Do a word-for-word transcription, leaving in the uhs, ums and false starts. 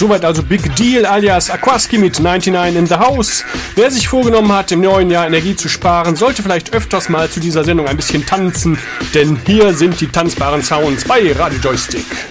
Soweit also Big Deal alias Aquaski mit neunundneunzig in the House. Wer sich vorgenommen hat, im neuen Jahr Energie zu sparen, sollte vielleicht öfters mal zu dieser Sendung ein bisschen tanzen, denn hier sind die tanzbaren Sounds bei Radio Joystick.